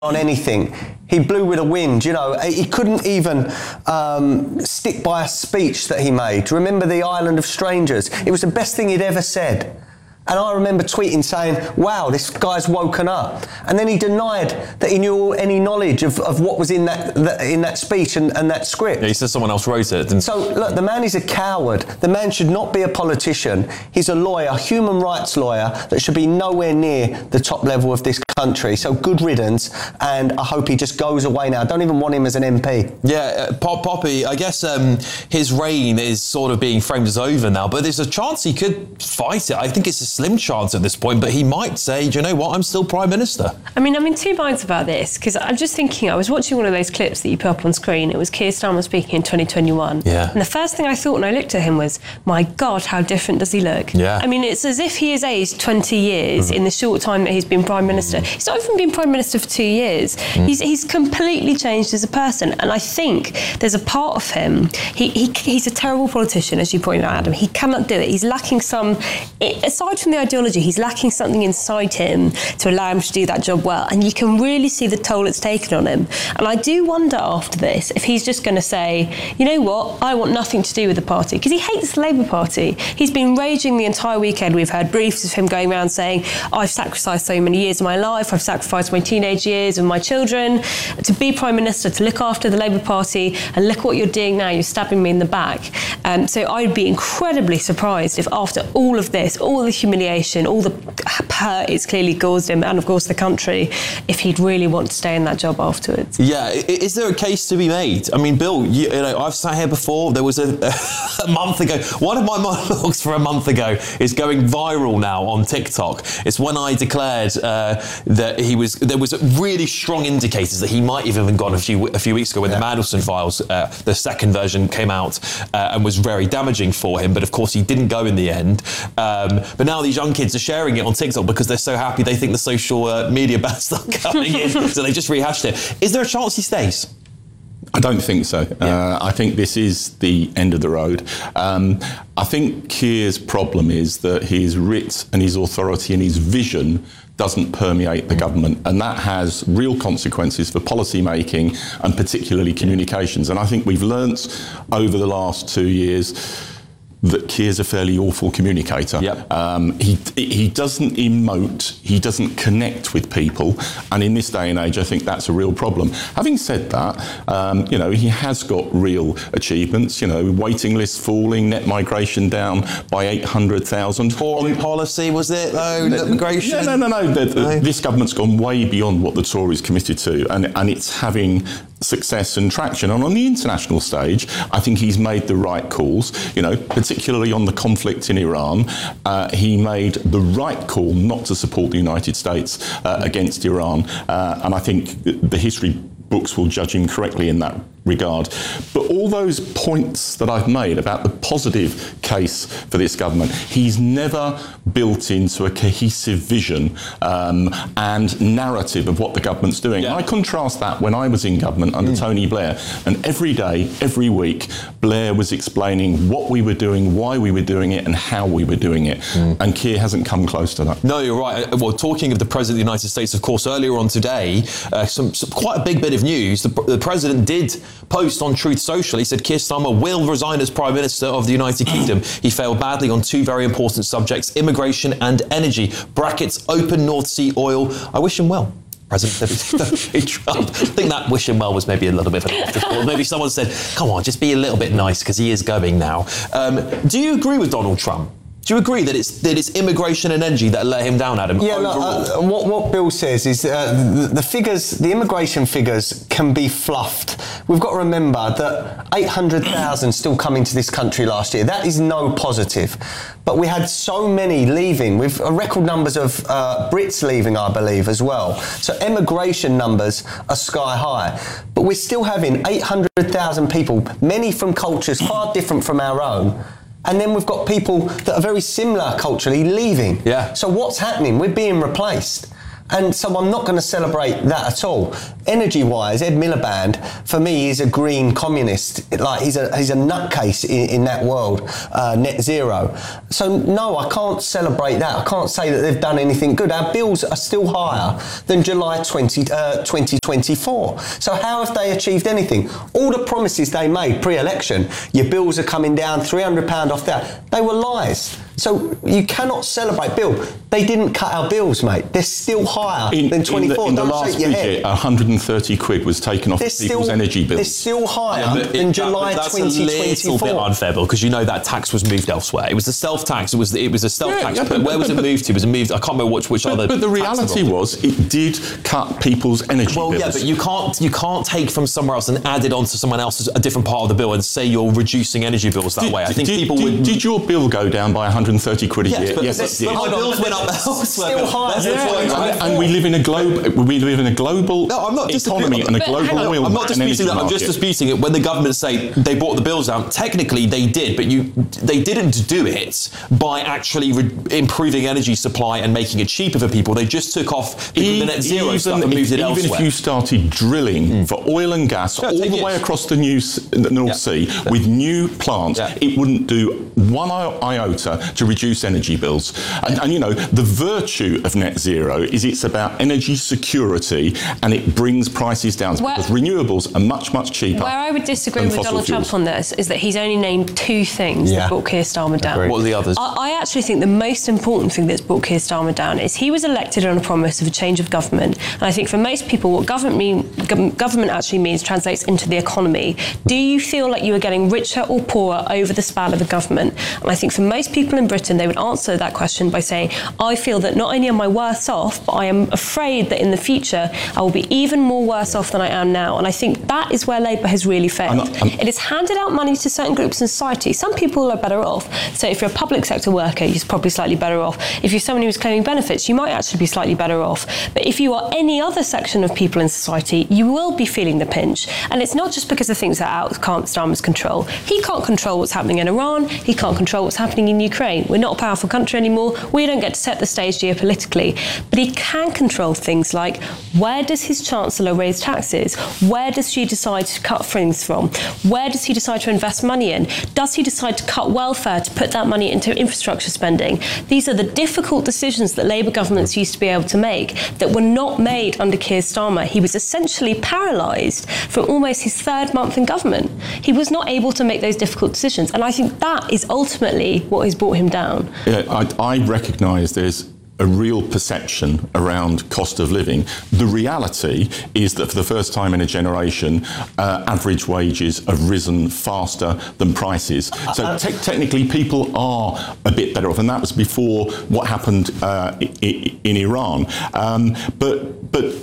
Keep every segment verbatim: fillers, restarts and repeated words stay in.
on anything. He blew with the wind, you know. He couldn't even um, stick by a speech that he made. Remember the Island of Strangers? It was the best thing he'd ever said. And I remember tweeting saying, wow, this guy's woken up. And then he denied that he knew any knowledge of, of what was in that, that in that speech and, and that script. Yeah, he says someone else wrote it. Didn't... So, look, the man is a coward. The man should not be a politician. He's a lawyer, a human rights lawyer that should be nowhere near the top level of this country. So good riddance, and I hope he just goes away now. I don't even want him as an M P. Yeah, uh, Pop Poppy, I guess um, his reign is sort of being framed as over now, but there's a chance he could fight it. I think it's a slim chance at this point, but he might say, do you know what, I'm still Prime Minister. I mean, I'm in two minds about this, because I'm just thinking, I was watching one of those clips that you put up on screen. It was Keir Starmer speaking in twenty twenty-one. Yeah. And the first thing I thought when I looked at him was, my God, how different does he look? Yeah. I mean, it's as if he has aged twenty years mm-hmm. in the short time that he's been Prime Minister. Mm-hmm. He's not even been Prime Minister for two years. Mm-hmm. He's he's completely changed as a person. And I think there's a part of him, he, he he's a terrible politician, as you pointed out, Adam. He cannot do it. He's lacking some, aside from the ideology, he's lacking something inside him to allow him to do that job well. And you can really see the toll it's taken on him. And I do wonder after this if he's just going to say, you know what, I want nothing to do with the party, because he hates the Labour Party. He's been raging the entire weekend. We've heard briefs of him going around saying, I've sacrificed so many years of my life, I've sacrificed my teenage years and my children to be Prime Minister, to look after the Labour Party, and look what you're doing now, you're stabbing me in the back. Um, so I'd be incredibly surprised if after all of this, all the humiliation, all the hurt it's clearly caused him, and of course the country, if he'd really want to stay in that job afterwards. Yeah, is there a case to be made? I mean, Bill, you, you know, I've sat here before. There was a, a month ago. One of my monologues for a month ago is going viral now on TikTok. It's when I declared uh, that he was. There was really strong indicators that he might have even gone a few a few weeks ago when yeah. the Mandelson files, uh, the second version, came out uh, and was very damaging for him. But of course, he didn't go in the end. Um, but now these young kids are sharing it on TikTok because they're so happy. They think the social uh, media bans are coming in, so they just rehashed it. Is there a chance he stays? I don't think so. Yeah. Uh, I think this is the end of the road. Um, I think Keir's problem is that his writ and his authority and his vision doesn't permeate the mm. government, and that has real consequences for policy making and particularly communications. And I think we've learnt over the last two years that Keir's a fairly awful communicator. Yep. Um, he he doesn't emote, he doesn't connect with people, and in this day and age, I think that's a real problem. Having said that, um, you know, he has got real achievements. You know, waiting lists falling, net migration down by eight hundred thousand. Foreign policy, was it, though? Net migration? No, no, no, no. The, the, no. This government's gone way beyond what the Tories committed to, and, and it's having success and traction. And on the international stage, I think he's made the right calls, you know, particularly on the conflict in Iran. Uh, he made the right call not to support the United States uh, against Iran. Uh, and I think the history books will judge him correctly in that regard. But all those points that I've made about the positive case for this government, he's never built into a cohesive vision um, and narrative of what the government's doing. Yeah. I contrast that when I was in government under mm. Tony Blair, and every day, every week, Blair was explaining what we were doing, why we were doing it, and how we were doing it. Mm. And Keir hasn't come close to that. No, you're right. Well, talking of the President of the United States, of course, earlier on today, uh, some, some quite a big bit of news. The, the President did post on Truth Social. He said Keir Starmer will resign as Prime Minister of the United Kingdom. He failed badly on two very important subjects, immigration and energy. Brackets, open North Sea oil. I wish him well. President Trump. I think that wish him well was maybe a little bit of an afterthought. Maybe someone said, come on, just be a little bit nice because he is going now. Um, do you agree with Donald Trump? Do you agree that it's that it's immigration and energy that let him down, Adam? Yeah, look, uh, what, what Bill says is uh, the, the figures, the immigration figures can be fluffed. We've got to remember that eight hundred thousand still come into this country last year. That is no positive. But we had so many leaving, with record numbers of uh, Brits leaving, I believe, as well. So immigration numbers are sky high. But we're still having eight hundred thousand people, many from cultures far different from our own. And then we've got people that are very similar culturally leaving. Yeah. So what's happening? We're being replaced. And so I'm not going to celebrate that at all. Energy-wise, Ed Miliband, for me, is a green communist. Like, he's a he's a nutcase in, in that world, uh, net zero. So, no, I can't celebrate that. I can't say that they've done anything good. Our bills are still higher than July twenty, uh, twenty twenty-four. So how have they achieved anything? All the promises they made pre-election, your bills are coming down, three hundred pounds off that, they were lies. So you cannot celebrate. Bill, they didn't cut our bills, mate. They're still higher in, than twenty-four. In the, in the Don't last shake your budget, head. one hundred thirty quid was taken off They're people's still, energy bills. They're still higher Yeah, but than it- July that, twenty twenty-four. That's a little bit unfair, Bill, because you know that tax was moved elsewhere. It was a self-tax. It was it was a self-tax. Yeah, yeah, but but- where was but- it moved to? It was moved. I can't remember which which But, other. but the tax reality involved. was, it did cut people's energy Well, bills. yeah, but you can't you can't take from somewhere else and add it onto someone else's a different part of the bill and say you're reducing energy bills that Did, way. I think did, people did, would. did your bill go down by one hundred thirty quid a Yes, year? but Yes, this- it did. but my bills went up elsewhere. Still higher. That's the Yeah, point, right? And, and we live in a globe. We live in a global No, I'm not economy disputing- and a but global hang on, oil I'm not and energy disputing that. I'm market. just disputing it when the government say they brought the bills down. Technically, they did, but you they didn't do it by actually re- improving energy supply and making it cheaper for people. They just took off the, the net zero even stuff and if, moved it even elsewhere. if you started drilling for oil and gas Yeah, all take the it. way across the, new, s- the North Yeah. Sea with new plants, Yeah. it wouldn't do one i- iota to reduce energy bills. And, and you know, the virtue of net zero is it's about energy security and it brings prices down Where- because renewables are much, much cheaper. Where I would disagree than with fossil Donald fuels. Trump on this is that he's only named two things Yeah. that brought Keir Starmer down. Agreed. What are the others? I, I actually think the most important thing that's brought Keir Starmer down is he was elected on a promise of a change of government. And I think for most people, what government mean, gov- government actually means translates into the economy. Do you feel like you are getting richer or poorer over the span of a government? And I think for most people in Britain, they would answer that question by saying, I feel that not only am I worse off, but I am afraid that in the future, I will be even more worse off than I am now. And I think that is where Labour has really failed. I'm not- I'm- It has handed out money to certain groups in society. Some people are better off. So if you're a public sector worker, you're probably slightly better off. If you're someone who's claiming benefits, you might actually be slightly better off. But if you are any other section of people in society, you will be feeling the pinch. And it's not just because of things that are out of Keir Starmer's control. He can't control what's happening in Iran. He can't control what's happening in Ukraine. We're not a powerful country anymore. We don't get to set the stage geopolitically. But he can control things like, where does his chancellor raise taxes? Where does she decide to cut things from? Where does he decide to invest money in? Does he decide to cut welfare to put that money into infrastructure spending? These are the difficult decisions that Labour governments used to be able to make that were not made under Keir Starmer. He was essentially paralysed from almost his third month in government. He was not able to make those difficult decisions. And I think that is ultimately what has brought him down. Yeah, I, I recognise there's a real perception around cost of living. The reality is that for the first time in a generation, uh, average wages have risen faster than prices. So te- technically, people are a bit better off, and that was before what happened uh, i- i- in Iran. Um, but but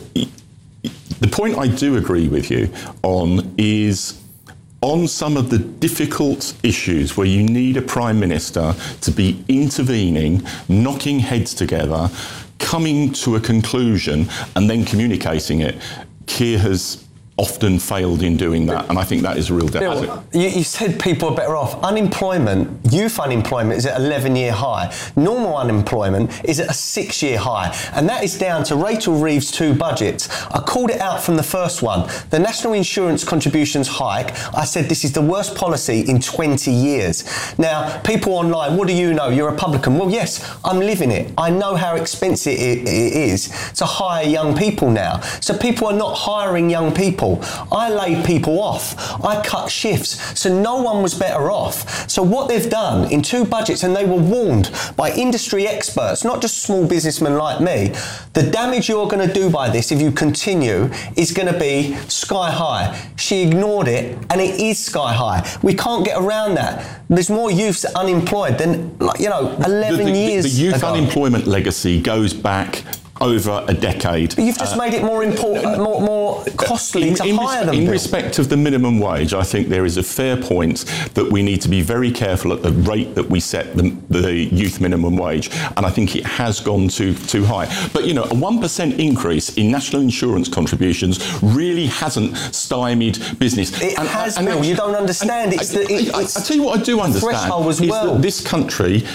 the point I do agree with you on is, on some of the difficult issues where you need a Prime Minister to be intervening, knocking heads together, coming to a conclusion and then communicating it, Keir has often failed in doing that, and I think that is a real deficit. Bill, you, you said people are better off. Unemployment, youth unemployment is at eleven-year high. Normal unemployment is at a six-year high, and that is down to Rachel Reeves' two budgets. I called it out from the first one. The National Insurance contributions hike, I said this is the worst policy in twenty years. Now, people online, what do you know? You're a Republican. Well, yes, I'm living it. I know how expensive it, it is to hire young people now. So people are not hiring young people. I laid people off. I cut shifts. So no one was better off. So what they've done in two budgets, and they were warned by industry experts, not just small businessmen like me, the damage you're going to do by this if you continue is going to be sky high. She ignored it, and it is sky high. We can't get around that. There's more youths unemployed than, like, you know, eleven the, the, years The youth ago. unemployment legacy goes back over a decade. But you've just Uh, made it more important, more, more costly in, to in hire res- them. in Bill. respect of the minimum wage, I think there is a fair point that we need to be very careful at the rate that we set the, the youth minimum wage, and I think it has gone too too high. But you know, a one percent increase in national insurance contributions really hasn't stymied business. It has, Bill. You don't understand. It's I, the- it- I, I, it's- I tell you what I do understand threshold was is well. that this country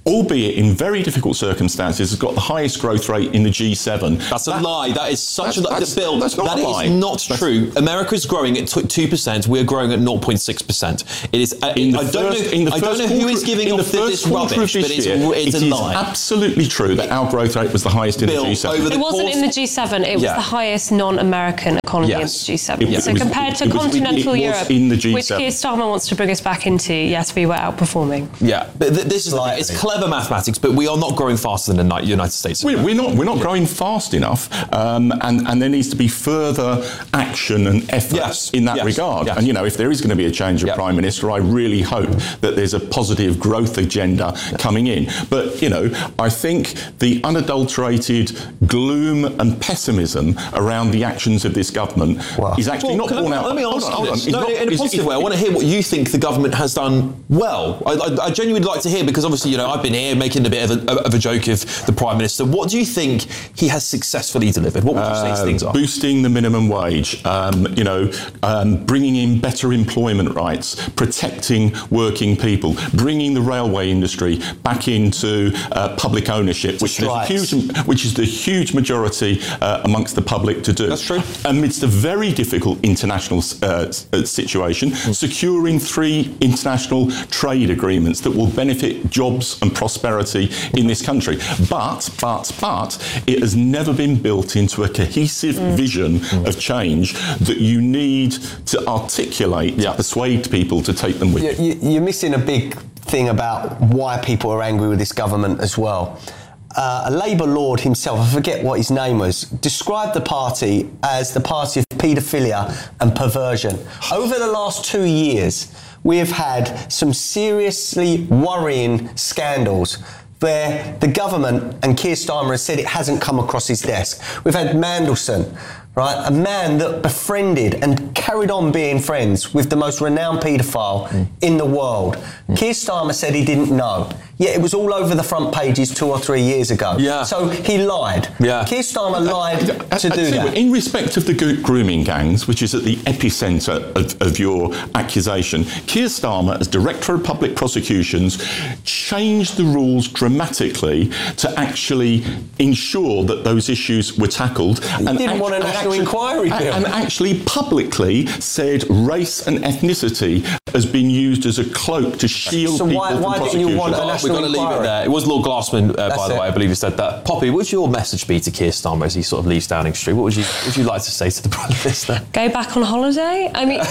albeit in very difficult circumstances, has got the highest growth rate in the G seven. That's that, a lie. That is such that's, a that's, Bill. That's not that a lie. is not that's, true. America is growing at two percent. We're growing at zero point six percent. It is. Uh, in the I don't first, know. In the I don't know quarter, who is giving in off the first this quarter rubbish, of but this it's, year, it's it a is lie. absolutely true that our growth rate was the highest in Bill, the G seven. over the It wasn't course, in the G seven, it was Yeah. the highest non-American economy Yes. in the G seven. It- so it was- compared to it was- continental it was Europe, in the G which seven. Keir Starmer wants to bring us back into, yes, we were outperforming. Yeah, but th- this is the thing. Slightly. It's clever mathematics, but we are not growing faster than the Ni- United States. We're, we're not. We're not growing fast enough, um, and and there needs to be further action and effort Yes, in that yes, regard. yes. And you know, if there is going to be a change of Yep. prime minister, I really hope that there's a positive growth agenda coming in. But you know, I think the unadulterated gloom and pessimism around the actions of this government Wow. is actually Well, not can borne I, out. let me Hold ask on, you hold on. this. It's No, not- in a it's- positive it's- way. I want to hear what you think the government has done well. I, I, I genuinely would like to hear, because obviously, you know, I've been here making a bit of a, of a joke of the Prime Minister. What do you think he has successfully delivered? What would you say his Uh, things are? boosting the minimum wage, um, you know, um, bringing in better employment rights, protecting working people, bringing the railway industry back into uh, public ownership, which is, a strikes. huge, which is the huge majority uh, amongst the public to do. That's true. Amidst a very difficult international uh, s- uh, situation, Mm. securing three international trade agreements that will benefit jobs and prosperity in this country. But, but, but, it has never been built into a cohesive vision of change that you need to articulate to persuade people to take them with you. You, you, you're missing a big thing about why people are angry with this government as well. Uh, a Labour lord himself, I forget what his name was, described the party as the party of paedophilia and perversion. Over the last two years, we have had some seriously worrying scandals where the government and Keir Starmer has said it hasn't come across his desk. We've had Mandelson, right, a man that befriended and carried on being friends with the most renowned paedophile mm. in the world. Mm. Keir Starmer said he didn't know. Yet it was all over the front pages two or three years ago. Yeah. So he lied. Yeah. Keir Starmer lied I- I- to I- do I- that. In respect of the go- grooming gangs, which is at the epicentre of, of your accusation, Keir Starmer, as Director of Public Prosecutions, changed the rules dramatically to actually ensure that those issues were tackled. He and didn't want a and national actually- inquiry, and- Bill. And actually publicly said race and ethnicity has been used as a cloak to shield So people why- from why didn't prosecution. you want a We've national got to leave it inquiry? there. It was Lord Glassman, uh, by That's the it. way, I believe who said that. Poppy, what would your message be to Keir Starmer as he sort of leaves Downing Street? What would you what would you like to say to the Prime Minister? Go back on holiday? I mean,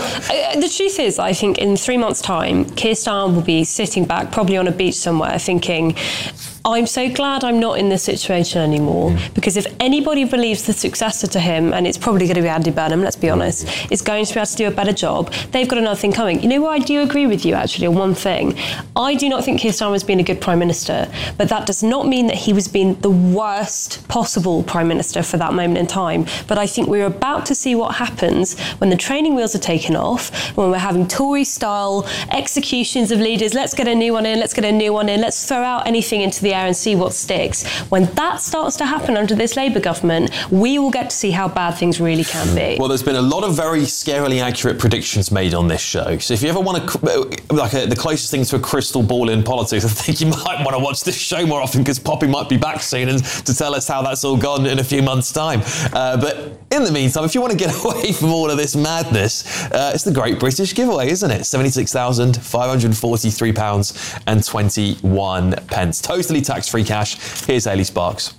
I- the truth is, I think in three months' time, Keir Starmer will be sitting back, probably on a beach somewhere, thinking, I'm so glad I'm not in this situation anymore, mm. because if anybody believes the successor to him, and it's probably going to be Andy Burnham, let's be honest, is going to be able to do a better job, they've got another thing coming. You know what, I do agree with you, actually, on one thing. I do not think Keir Starmer has been a good Prime Minister, but that does not mean that he was being the worst possible Prime Minister for that moment in time. But I think we're about to see what happens when the training wheels are taken off, when we're having Tory-style executions of leaders. Let's get a new one in, let's get a new one in, let's throw out anything into the air and see what sticks. When that starts to happen under this Labour government, we will get to see how bad things really can be. Well, there's been a lot of very scarily accurate predictions made on this show. So if you ever want to, like a, the closest thing to a crystal ball in politics, I think you might want to watch this show more often, because Poppy might be back soon and to tell us how that's all gone in a few months' time. Uh, but in the meantime, if you want to get away from all of this madness, uh, it's the Great British Giveaway, isn't it? seventy-six thousand five hundred forty-three pounds and twenty-one pence. Totally tax-free cash. Here's Hayley Sparks.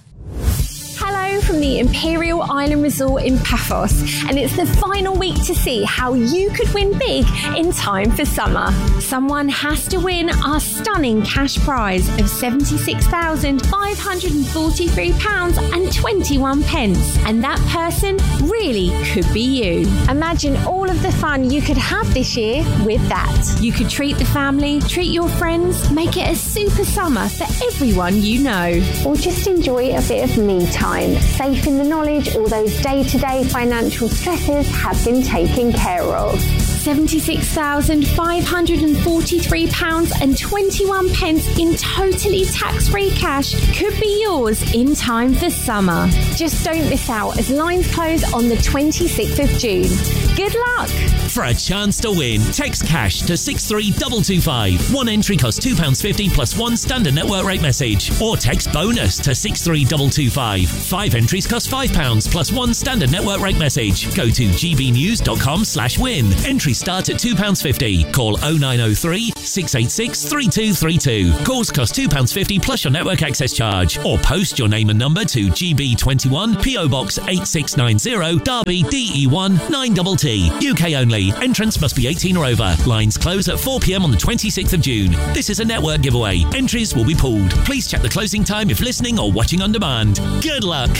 Hello from the Imperial Island Resort in Paphos, and it's the final week to see how you could win big in time for summer. Someone has to win our stunning cash prize of seventy-six thousand five hundred forty-three pounds and twenty-one pence, and that person really could be you. Imagine all of the fun you could have this year with that. You could treat the family, treat your friends, make it a super summer for everyone you know. Or just enjoy a bit of me time. safe in the knowledge all those day-to-day financial stresses have been taken care of. seventy-six thousand five hundred forty-three pounds twenty-one in totally tax-free cash could be yours in time for summer. Just don't miss out as lines close on the twenty-sixth of June. Good luck! For a chance to win, text cash to six three two two five. One entry costs two pounds fifty plus one standard network rate message. Or text bonus to six three two two five. Five entries cost five pounds plus one standard network rate message. Go to gbnews.com slash win. Entries start at two pounds fifty. Call oh nine oh three, six eight six, three two three two. Calls cost two pounds fifty plus your network access charge. Or post your name and number to G B twenty-one, P O Box eight six nine zero, Derby D E one nine T T. U K only. Entrance must be eighteen or over. Lines close at four p.m. on the twenty-sixth of June. This is a network giveaway. Entries will be pooled. Please check the closing time if listening or watching on demand. Good luck.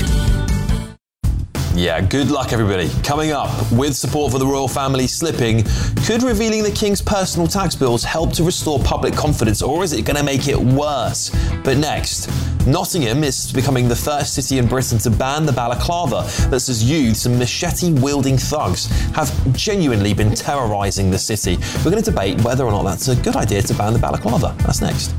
Yeah, good luck everybody. Coming up, with support for the royal family slipping, could revealing the King's personal tax bills help to restore public confidence, or is it going to make it worse? But next, Nottingham is becoming the first city in Britain to ban the balaclava that says youths and machete-wielding thugs have genuinely been terrorising the city. We're going to debate whether or not that's a good idea to ban the balaclava. That's next.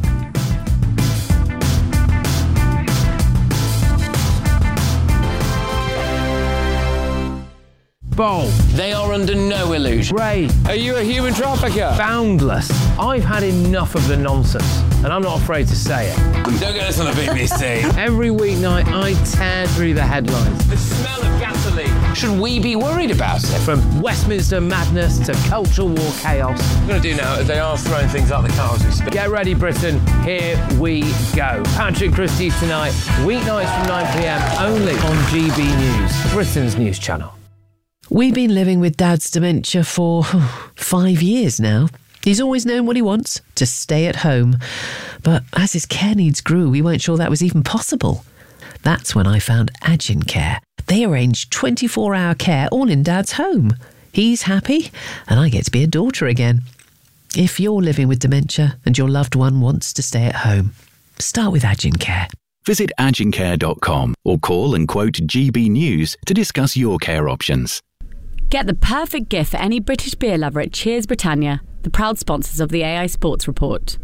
Bold. They are under no illusion. Ray. Are you a human trafficker? Boundless. I've had enough of the nonsense, and I'm not afraid to say it. Don't get this on the B B C. Every weeknight, I tear through the headlines. The smell of gasoline. Should we be worried about it? From Westminster madness to cultural war chaos. What I'm going to do now is they are throwing things out the car as we speak. Get ready, Britain. Here we go. Patrick Christie tonight, weeknights from nine p.m, only on G B News, Britain's news channel. We've been living with Dad's dementia for oh, five years now. He's always known what he wants, to stay at home. But as his care needs grew, we weren't sure that was even possible. That's when I found Agin Care. They arrange twenty-four hour care all in Dad's home. He's happy, and I get to be a daughter again. If you're living with dementia and your loved one wants to stay at home, start with Agin Care. Visit agin care dot com or call and quote G B News to discuss your care options. Get the perfect gift for any British beer lover at Cheers Britannia, the proud sponsors of the A I Sports Report.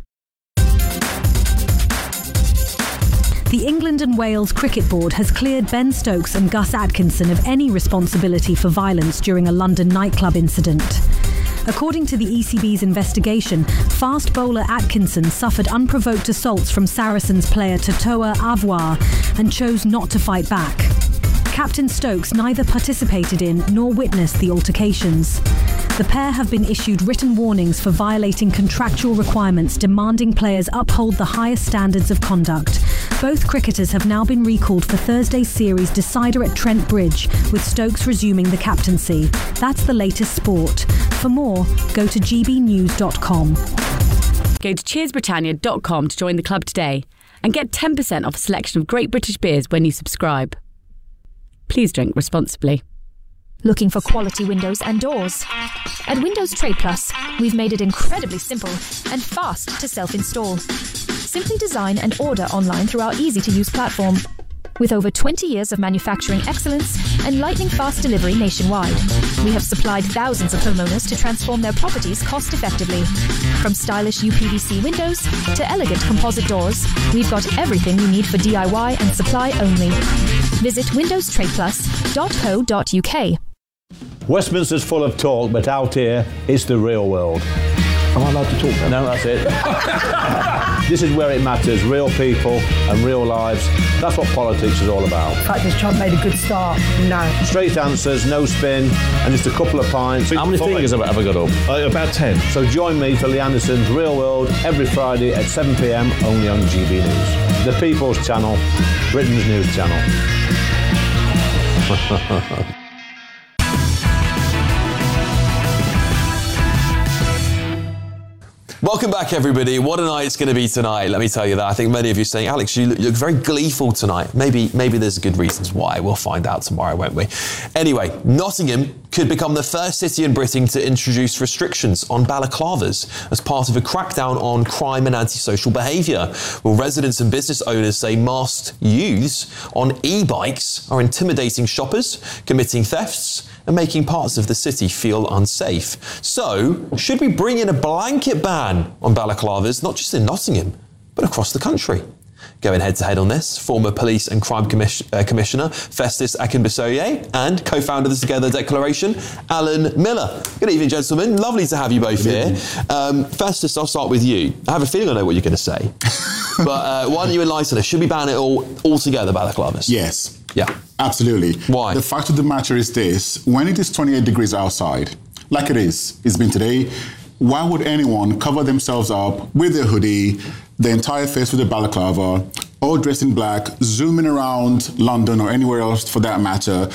The England and Wales Cricket Board has cleared Ben Stokes and Gus Atkinson of any responsibility for violence during a London nightclub incident. According to the E C B's investigation, fast bowler Atkinson suffered unprovoked assaults from Saracens player Totoa Avoir and chose not to fight back. Captain Stokes neither participated in nor witnessed the altercations. The pair have been issued written warnings for violating contractual requirements demanding players uphold the highest standards of conduct. Both cricketers have now been recalled for Thursday's series decider at Trent Bridge, with Stokes resuming the captaincy. That's the latest sport. For more, go to g b news dot com. Go to cheers britannia dot com to join the club today and get ten percent off a selection of great British beers when you subscribe. Please drink responsibly. Looking for quality windows and doors? At Windows Trade Plus, we've made it incredibly simple and fast to self-install. Simply design and order online through our easy-to-use platform. With over twenty years of manufacturing excellence and lightning-fast delivery nationwide, we have supplied thousands of homeowners to transform their properties cost-effectively. From stylish U P V C windows to elegant composite doors, we've got everything you need for D I Y and supply only. Visit windows trade plus dot co dot u k. Westminster's full of talk, but out here, it's the real world. Am I allowed to talk now? No, that's it. This is where it matters, real people and real lives. That's what politics is all about. In fact, has Trump made a good start? No. Straight answers, no spin, and just a couple of pints. How many fingers have I ever got up? Uh, about ten. So join me for Lee Anderson's Real World every Friday at seven p.m, only on G B News. The People's Channel, Britain's news channel. Welcome back, everybody. What a night it's going to be tonight. Let me tell you that. I think many of you are saying, Alex, you look, you look very gleeful tonight. Maybe, maybe there's good reasons why. We'll find out tomorrow, won't we? Anyway, Nottingham could become the first city in Britain to introduce restrictions on balaclavas as part of a crackdown on crime and antisocial behaviour. Well, residents and business owners say masked youths on e-bikes are intimidating shoppers, committing thefts and making parts of the city feel unsafe. So, should we bring in a blanket ban on balaclavas, not just in Nottingham, but across the country? Going head-to-head on this, former Police and Crime Commis- uh, Commissioner Festus Akinbisoye and co-founder of the Together Declaration, Alan Miller. Good evening, gentlemen. Lovely to have you both here. Um, Festus, I'll start with you. I have a feeling I know what you're going to say. but uh, why don't you enlighten us? Should we ban it all altogether, balaclavas? Yes. Yeah. Absolutely. Why? The fact of the matter is this. When it is twenty-eight degrees outside, like it is, it's been today, why would anyone cover themselves up with a hoodie, the entire face with a balaclava, all dressed in black, zooming around London or anywhere else for that matter?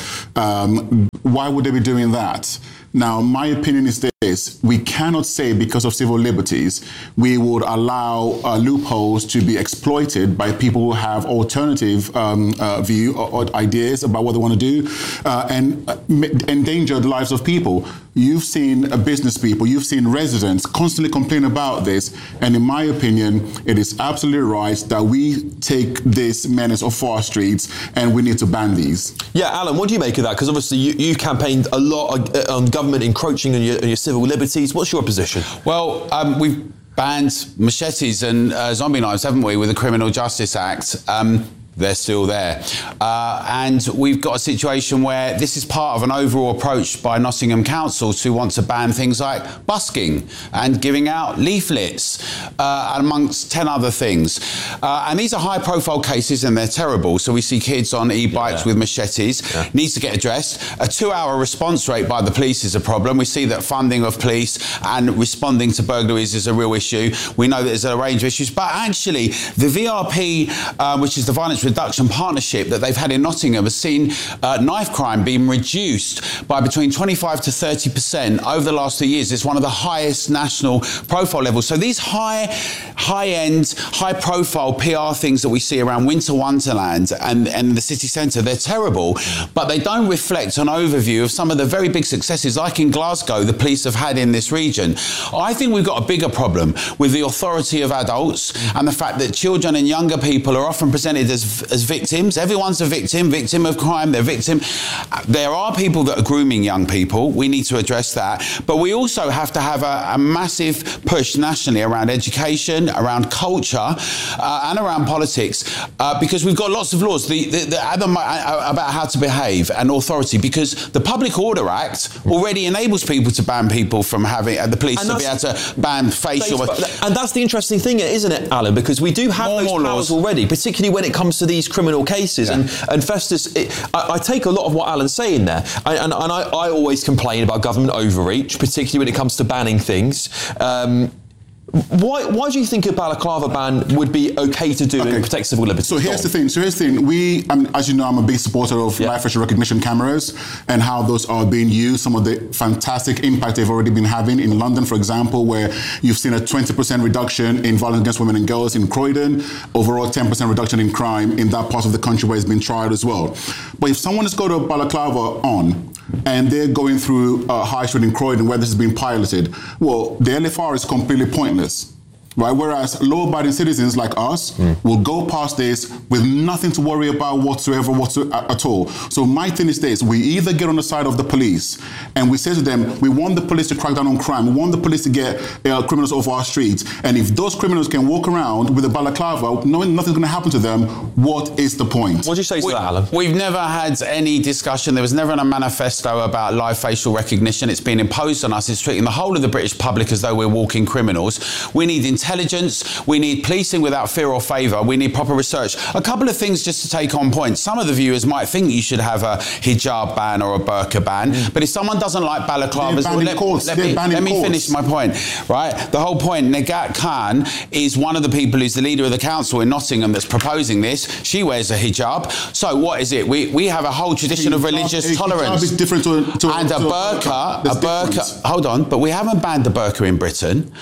Um, why would they be doing that? Now, my opinion is this. We cannot say because of civil liberties, we would allow uh, loopholes to be exploited by people who have alternative um, uh, view or, or ideas about what they want to do uh, and uh, endanger the lives of people. You've seen uh, business people, you've seen residents constantly complain about this. And in my opinion, it is absolutely right that we take this menace off our streets and we need to ban these. Yeah, Alan, what do you make of that? Because obviously you, you campaigned a lot on government encroaching on your, on your civil liberties. What's your position? Well, um, we've banned machetes and uh, zombie knives, haven't we, with the Criminal Justice Act. Um, they're still there. Uh, and we've got a situation where this is part of an overall approach by Nottingham Council to want to ban things like busking and giving out leaflets, uh, amongst ten other things. Uh, and these are high-profile cases and they're terrible. So we see kids on e-bikes yeah. with machetes. Yeah. Needs to get addressed. A two-hour response rate by the police is a problem. We see that funding of police and responding to burglaries is a real issue. We know that there's a range of issues. But actually, the V R P, uh, which is the Violence Reduction Partnership that they've had in Nottingham, has seen uh, knife crime being reduced by between twenty-five to thirty percent over the last two years. It's one of the highest national profile levels. So these high, high-end, high-profile P R things that we see around Winter Wonderland and, and the city centre, they're terrible, but they don't reflect an overview of some of the very big successes, like in Glasgow, the police have had in this region. I think we've got a bigger problem with the authority of adults and the fact that children and younger people are often presented as as victims. Everyone's a victim, victim of crime, they're victim. There are people that are grooming young people. We need to address that. But we also have to have a, a massive push nationally around education, around culture, uh, and around politics, uh, because we've got lots of laws the, the, the, about how to behave and authority, because the Public Order Act already enables people to ban people from having, uh, the police to be able to ban facial... Facebook. And that's the interesting thing, isn't it, Alan? Because we do have more, those more powers laws already, particularly when it comes to these criminal cases. Yeah. And, and Festus, it, I, I take a lot of what Alan's saying there. I, and and I, I always complain about government overreach, particularly when it comes to banning things. Um, Why, why do you think a balaclava ban would be okay to do okay. and protect civil liberties? So here's the thing. So here's the thing. We, um, as you know, I'm a big supporter of yeah. live facial recognition cameras and how those are being used. Some of the fantastic impact they've already been having in London, for example, where you've seen a twenty percent reduction in violence against women and girls in Croydon, overall ten percent reduction in crime in that part of the country where it's been tried as well. But if someone has got a balaclava on and they're going through uh, High Street in Croydon where this is being piloted, well, the L F R is completely pointless. Right? Whereas law-abiding citizens like us mm. will go past this with nothing to worry about whatsoever, whatsoever at all. So my thing is this: we either get on the side of the police and we say to them, we want the police to crack down on crime, we want the police to get uh, criminals off our streets, and if those criminals can walk around with a balaclava knowing nothing's going to happen to them, what is the point? What do you say to we, that, Alan? We've never had any discussion. There was never a manifesto about live facial recognition. It's been imposed on us. It's treating the whole of the British public as though we're walking criminals. We need intelligence, we need policing without fear or favour, we need proper research. A couple of things just to take on point. Some of the viewers might think you should have a hijab ban or a burqa ban, mm. but if someone doesn't like balaclavas, well, let, let me, let me finish my point, right? The whole point, Negat Khan is one of the people who's the leader of the council in Nottingham that's proposing this. She wears a hijab. So what is it? We we have a whole tradition of religious tolerance. Is different to, to, and a to, burqa, a burqa, hold on, but we haven't banned the burqa in Britain.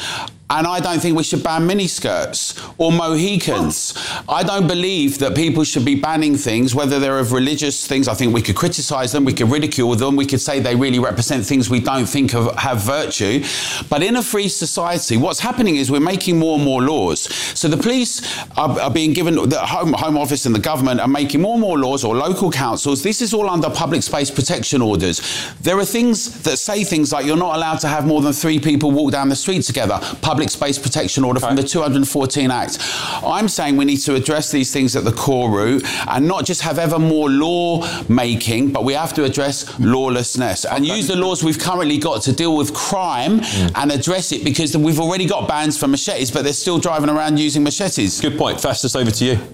And I don't think we should ban miniskirts or Mohicans. I don't believe that people should be banning things, whether they're of religious things. I think we could criticise them, we could ridicule them, we could say they really represent things we don't think of, have virtue. But in a free society, what's happening is we're making more and more laws. So the police are, are being given, the Home, Home Office and the government are making more and more laws, or local councils. This is all under public space protection orders. There are things that say things like you're not allowed to have more than three people walk down the street together. Public Space Protection Order from the two hundred fourteen Act. I'm saying we need to address these things at the core root and not just have ever more law making, but we have to address lawlessness and use the laws we've currently got to deal with crime mm. and address it, because we've already got bans for machetes, but they're still driving around using machetes. Good point. Festus, over to you.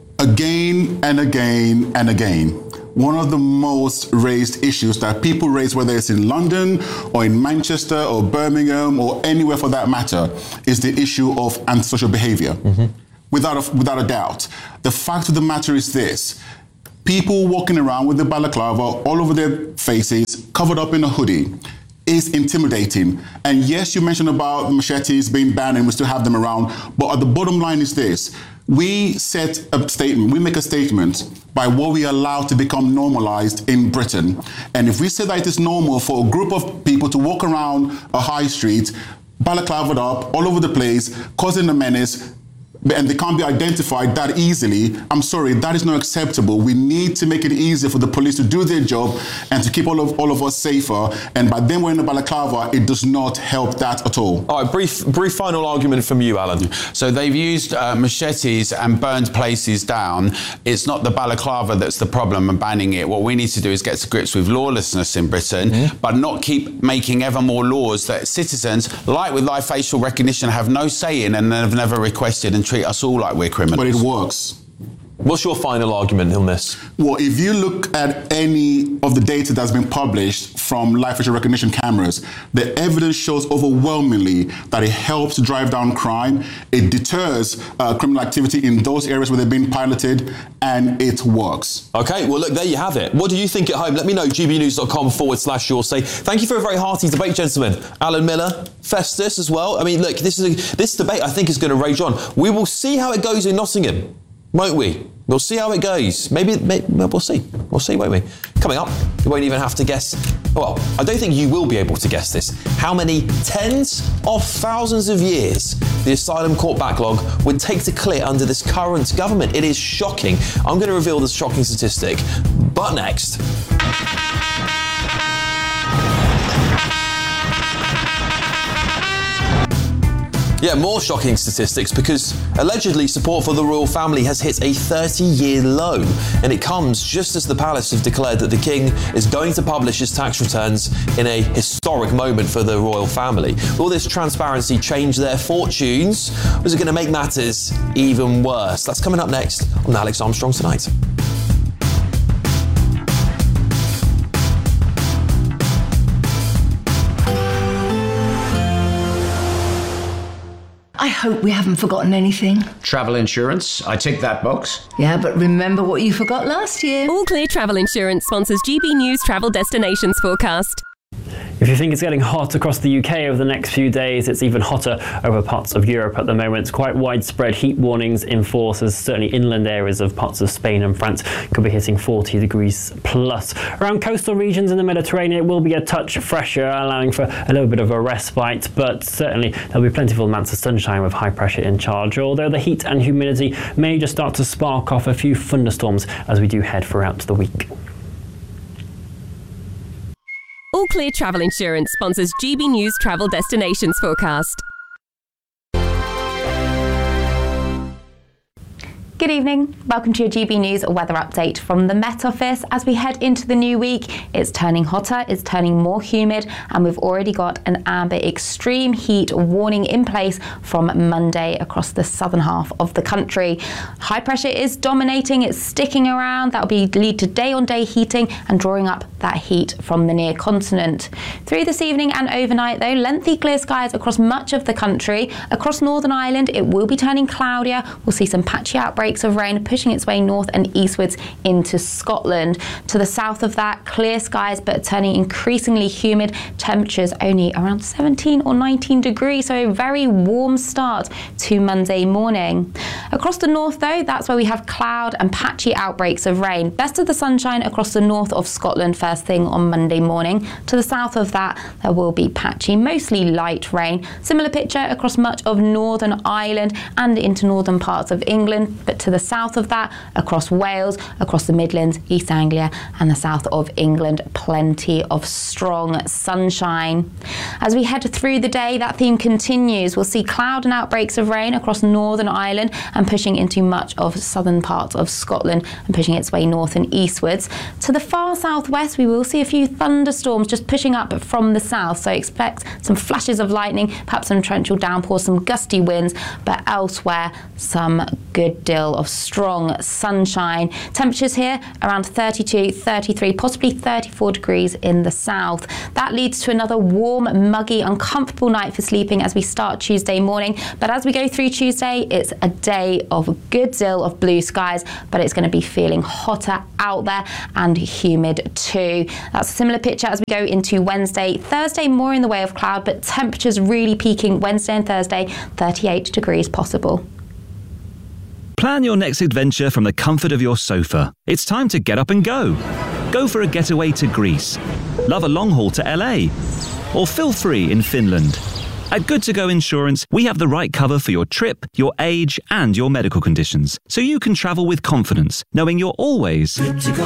Again and again and again. One of the most raised issues that people raise, whether it's in London or in Manchester or Birmingham or anywhere for that matter, is the issue of antisocial behaviour. Mm-hmm. Without a, without a doubt. The fact of the matter is this. People walking around with the balaclava all over their faces, covered up in a hoodie, is intimidating. And yes, you mentioned about machetes being banned and we still have them around, but the bottom line is this. We set a statement, we make a statement by what we allow to become normalized in Britain. And if we say that it is normal for a group of people to walk around a high street, balaclavaed up, all over the place, causing a menace, and they can't be identified that easily, I'm sorry, that is not acceptable. We need to make it easier for the police to do their job and to keep all of all of us safer. And by them wearing a balaclava, it does not help that at all. All right, brief, brief final argument from you, Alan. So they've used uh, machetes and burned places down. It's not the balaclava that's the problem and banning it. What we need to do is get to grips with lawlessness in Britain, mm-hmm. but not keep making ever more laws that citizens, like with live facial recognition, have no say in and have never requested and treat us all like we're criminals. But it works. What's your final argument on this? Well, if you look at any of the data that's been published from live facial recognition cameras, the evidence shows overwhelmingly that it helps drive down crime, it deters uh, criminal activity in those areas where they're being piloted, and it works. Okay, well, look, there you have it. What do you think at home? Let me know, gbnews.com forward slash your say. Thank you for a very hearty debate, gentlemen. Alan Miller, Festus as well. I mean, look, this is a, this debate, I think, is going to rage on. We will see how it goes in Nottingham. Won't we? We'll see how it goes. Maybe, maybe we'll see. We'll see, won't we? Coming up, you won't even have to guess. Well, I don't think you will be able to guess this. How many tens of thousands of years the asylum court backlog would take to clear under this current government? It is shocking. I'm going to reveal this shocking statistic. But next. Yeah, more shocking statistics, because allegedly support for the royal family has hit a thirty-year low, and it comes just as the palace have declared that the king is going to publish his tax returns in a historic moment for the royal family. Will this transparency change their fortunes, or is it going to make matters even worse? That's coming up next on Alex Armstrong Tonight. I hope we haven't forgotten anything. Travel insurance, I tick that box. Yeah, but remember what you forgot last year. All Clear Travel Insurance sponsors G B News Travel Destinations Forecast. If you think it's getting hot across the U K over the next few days, it's even hotter over parts of Europe at the moment. Quite widespread heat warnings in force, as certainly inland areas of parts of Spain and France could be hitting forty degrees plus. Around coastal regions in the Mediterranean, it will be a touch fresher, allowing for a little bit of a respite, but certainly there'll be plentiful amounts of sunshine with high pressure in charge, although the heat and humidity may just start to spark off a few thunderstorms as we do head throughout the week. All Clear Travel Insurance sponsors G B News Travel Destinations Forecast. Good evening. Welcome to your G B News weather update from the Met Office. As we head into the new week, it's turning hotter, it's turning more humid, and we've already got an amber extreme heat warning in place from Monday across the southern half of the country. High pressure is dominating, it's sticking around. That'll be lead to day-on-day heating and drawing up that heat from the near continent. Through this evening and overnight, though, lengthy clear skies across much of the country. Across Northern Ireland, it will be turning cloudier. We'll see some patchy outbreaks outbreaks of rain pushing its way north and eastwards into Scotland. To the south of that, clear skies but turning increasingly humid, temperatures only around seventeen or nineteen degrees, so a very warm start to Monday morning. Across the north though, that's where we have cloud and patchy outbreaks of rain. Best of the sunshine across the north of Scotland first thing on Monday morning. To the south of that, there will be patchy, mostly light rain. Similar picture across much of Northern Ireland and into northern parts of England, but to the south of that, across Wales, across the Midlands, East Anglia and the south of England, plenty of strong sunshine. As we head through the day, that theme continues. We'll see cloud and outbreaks of rain across Northern Ireland and pushing into much of southern parts of Scotland and pushing its way north and eastwards. To the far southwest, we will see a few thunderstorms just pushing up from the south, so expect some flashes of lightning, perhaps some torrential downpours, some gusty winds, but elsewhere some good deal of strong sunshine. Temperatures here around thirty-two, thirty-three, possibly thirty-four degrees in the south. That leads to another warm, muggy, uncomfortable night for sleeping as we start Tuesday morning, but as we go through Tuesday, it's a day of a good deal of blue skies, but it's going to be feeling hotter out there and humid too. That's a similar picture as we go into Wednesday. Thursday, more in the way of cloud, but temperatures really peaking Wednesday and Thursday, thirty-eight degrees possible. Plan your next adventure from the comfort of your sofa. It's time to get up and go. Go for a getaway to Greece. Love a long haul to L A. Or feel free in Finland. At Good To Go Insurance, we have the right cover for your trip, your age, and your medical conditions, so you can travel with confidence, knowing you're always good to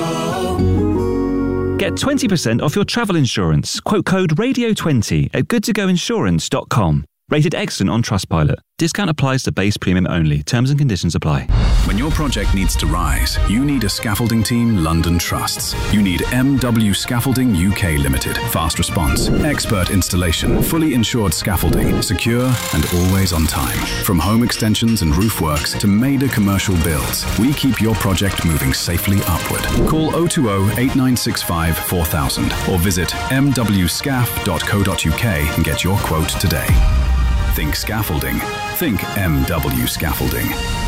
go. Get twenty percent off your travel insurance. Quote code radio twenty at good to go insurance dot com. Rated excellent on Trustpilot. Discount applies to base premium only. Terms and conditions apply. When your project needs to rise, you need a scaffolding team London trusts. You need M W Scaffolding U K Limited. Fast response, expert installation, fully insured scaffolding, secure and always on time. From home extensions and roof works to major commercial builds, we keep your project moving safely upward. Call oh two oh, eight nine six five, four thousand or visit m w scaf dot co dot u k and get your quote today. Think scaffolding. Think M W Scaffolding.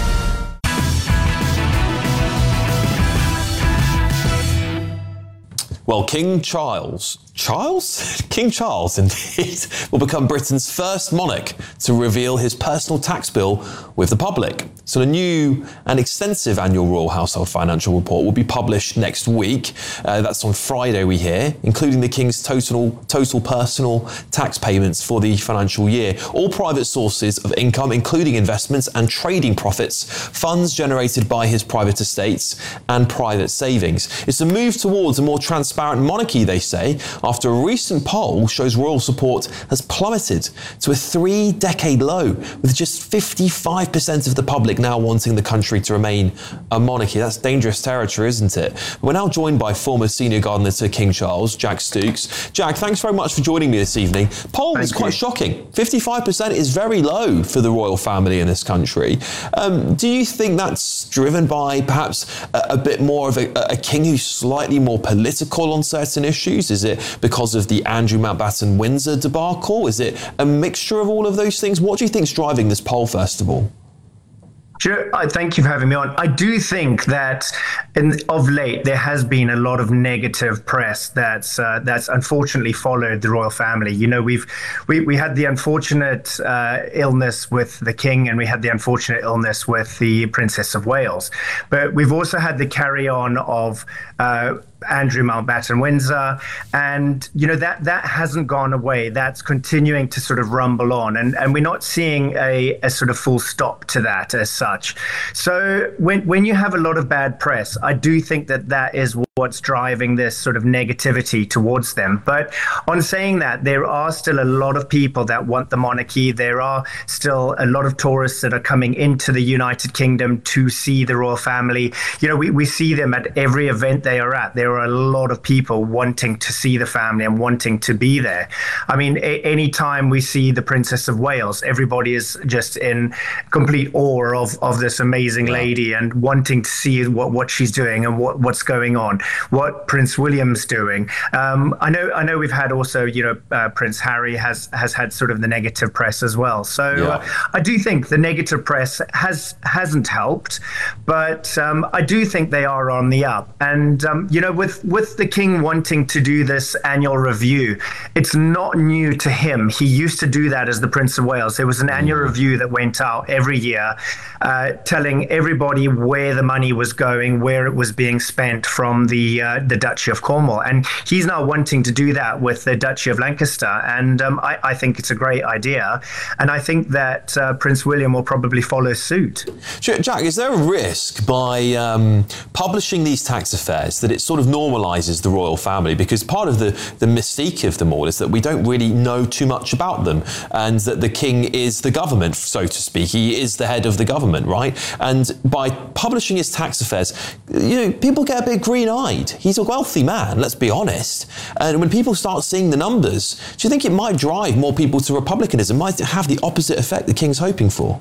Well, King Charles, Charles? King Charles, indeed, will become Britain's first monarch to reveal his personal tax bill with the public. So the new and extensive annual Royal Household Financial Report will be published next week. Uh, that's on Friday, we hear, including the King's total, total personal tax payments for the financial year. All private sources of income, including investments and trading profits, funds generated by his private estates and private savings. It's a move towards a more transparent monarchy, they say, after a recent poll shows royal support has plummeted to a three-decade low, with just fifty-five percent of the public now wanting the country to remain a monarchy. That's dangerous territory, isn't it? We're now joined by former senior gardener to King Charles, Jack Stooks. Jack, thanks very much for joining me this evening. Poll is quite shocking. fifty-five percent is very low for the royal family in this country. Um, do you think that's driven by perhaps a, a bit more of a, a king who's slightly more political on certain issues? Is it because of the Andrew Mountbatten-Windsor debacle? Is it a mixture of all of those things? What do you think is driving this poll, first of all? Sure. I thank you for having me on. I do think that in, of late there has been a lot of negative press that's uh, that's unfortunately followed the royal family. You know, we've we, we had the unfortunate uh, illness with the King, and we had the unfortunate illness with the Princess of Wales, but we've also had the carry on of uh, Andrew Mountbatten-Windsor, and you know that that hasn't gone away. That's continuing to sort of rumble on, and and we're not seeing a, a sort of full stop to that as such. So when when you have a lot of bad press, I do think that that is what's driving this sort of negativity towards them. But on saying that, there are still a lot of people that want the monarchy. There are still a lot of tourists that are coming into the United Kingdom to see the royal family. You know, we, we see them at every event they are at. There are a lot of people wanting to see the family and wanting to be there. I mean, a- any time we see the Princess of Wales, everybody is just in complete awe of, of this amazing lady and wanting to see what, what she's doing and what, what's going on. what Prince William's doing. Um, I know, I know, we've had also, you know, uh, Prince Harry has has had sort of the negative press as well. So Yeah. uh, I do think the negative press has hasn't helped, but um, I do think they are on the up. And um, you know, with with the King wanting to do this annual review, it's not new to him. He used to do that as the Prince of Wales. There was an annual review that went out every year, uh, telling everybody where the money was going, where it was being spent from the uh, the Duchy of Cornwall. And he's now wanting to do that with the Duchy of Lancaster. And um, I, I think it's a great idea. And I think that uh, Prince William will probably follow suit. Jack, is there a risk by um, publishing these tax affairs that it sort of normalises the royal family? Because part of the, the mystique of them all is that we don't really know too much about them, and that the king is the government, so to speak. He is the head of the government, right? And by publishing his tax affairs, you know, people get a bit green-eyed. He's a wealthy man, let's be honest. And when people start seeing the numbers, do you think it might drive more people to republicanism? Might it have the opposite effect the king's hoping for?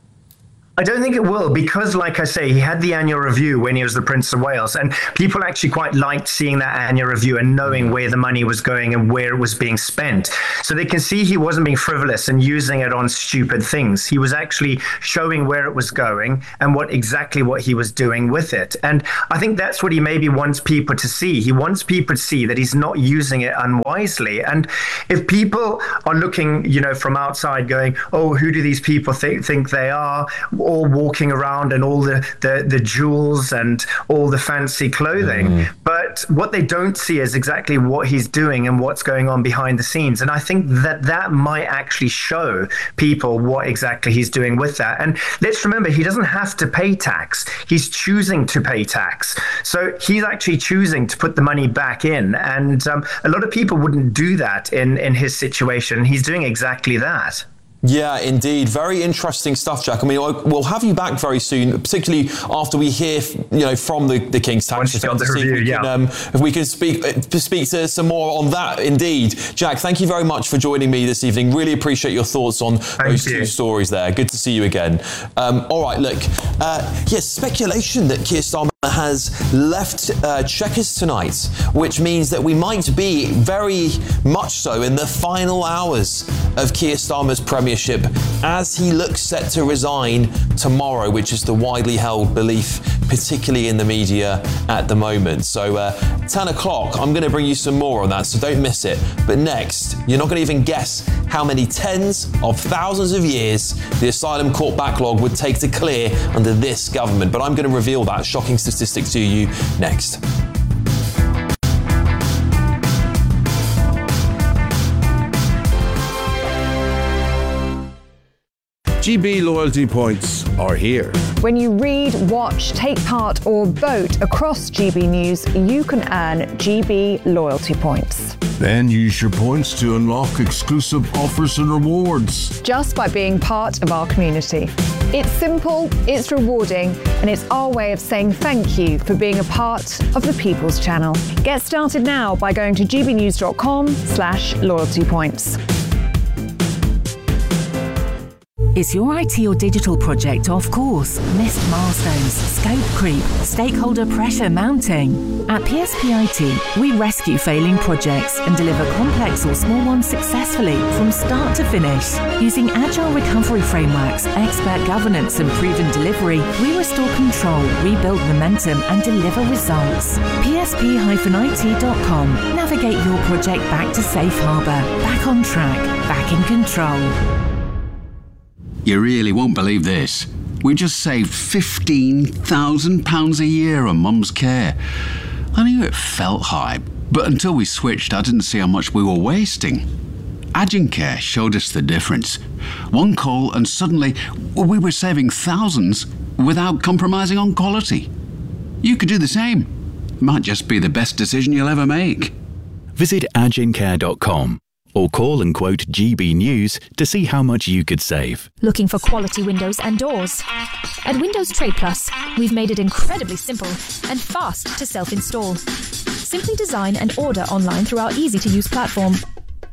I don't think it will, because, like I say, he had the annual review when he was the Prince of Wales, and people actually quite liked seeing that annual review and knowing where the money was going and where it was being spent. So they can see he wasn't being frivolous and using it on stupid things. He was actually showing where it was going and what exactly what he was doing with it. And I think that's what he maybe wants people to see. He wants people to see that he's not using it unwisely. And if people are looking, you know, from outside going, oh, who do these people th- think they are? All walking around and all the, the, the jewels and all the fancy clothing. Mm. But what they don't see is exactly what he's doing and what's going on behind the scenes. And I think that that might actually show people what exactly he's doing with that. And let's remember, he doesn't have to pay tax. He's choosing to pay tax. So he's actually choosing to put the money back in. And um, a lot of people wouldn't do that in, in his situation. He's doing exactly that. Yeah, indeed. Very interesting stuff, Jack. I mean, we'll have you back very soon, particularly after we hear, you know, from the, the King's Tax Defence, to see review, if, we yeah. can, um, if we can speak uh, speak to some more on that. Indeed, Jack. Thank you very much for joining me this evening. Really appreciate your thoughts on thank those you. two stories there. Good to see you again. Um, all right, look. Uh, yes, speculation that Keir Starmer has left uh, Chequers tonight, which means that we might be very much so in the final hours of Keir Starmer's premiership as he looks set to resign tomorrow, which is the widely held belief, particularly in the media at the moment. So uh, ten o'clock, I'm going to bring you some more on that, so don't miss it. But next, you're not going to even guess how many tens of thousands of years the asylum court backlog would take to clear under this government. But I'm going to reveal that shocking statistic to you next. G B loyalty points are here. When you read, watch, take part or vote across G B News, you can earn G B loyalty points. Then use your points to unlock exclusive offers and rewards. Just by being part of our community. It's simple, it's rewarding, and it's our way of saying thank you for being a part of the People's Channel. Get started now by going to gbnews.com slash loyalty points. Is your I T or digital project off course? Missed milestones, scope creep, stakeholder pressure mounting? At P S P I T, we rescue failing projects and deliver complex or small ones successfully from start to finish. Using agile recovery frameworks, expert governance and proven delivery, we restore control, rebuild momentum and deliver results. P S P I T dot com. Navigate your project back to safe harbour, back on track, back in control. You really won't believe this. We just saved fifteen thousand pounds a year on Mum's care. I knew it felt high, but until we switched, I didn't see how much we were wasting. Agencare showed us the difference. One call and suddenly we were saving thousands without compromising on quality. You could do the same. Might just be the best decision you'll ever make. Visit agencare dot com. Or call and quote G B News to see how much you could save. Looking for quality windows and doors? At Windows Trade Plus, we've made it incredibly simple and fast to self-install. Simply design and order online through our easy-to-use platform.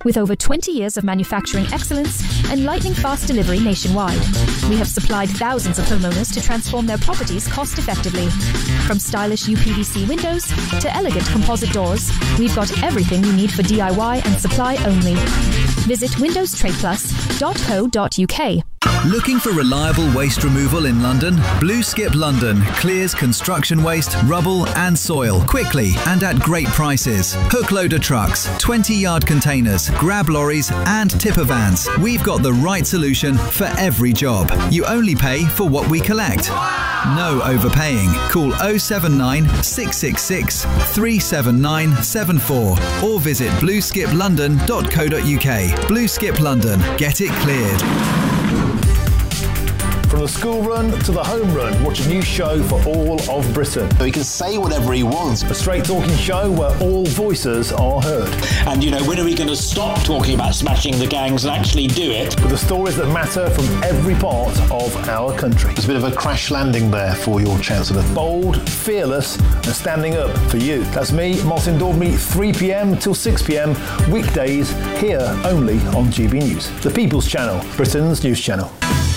with over twenty years of manufacturing excellence and lightning fast delivery nationwide. We have supplied thousands of homeowners to transform their properties cost effectively. From stylish U P V C windows to elegant composite doors, we've got everything you need for D I Y and supply only. Visit windows trade plus dot co dot U K. Looking for reliable waste removal in London? Blue Skip London clears construction waste, rubble and soil quickly and at great prices. Hook loader trucks, twenty yard containers, grab lorries and tipper vans. We've got the right solution for every job. You only pay for what we collect. No overpaying. Call oh seven nine, six six six, three seven nine seven four or visit blue skip london dot co dot U K. Blue Skip London. Get it cleared. From the school run to the home run, watch a new show for all of Britain. He can say whatever he wants. A straight talking show where all voices are heard. And, you know, when are we going to stop talking about smashing the gangs and actually do it? With the stories that matter from every part of our country. There's a bit of a crash landing there for your Chancellor. Bold, fearless and standing up for you. That's me, Martin Daubney, three p m till six p m, weekdays, here only on G B News. The People's Channel, Britain's news channel.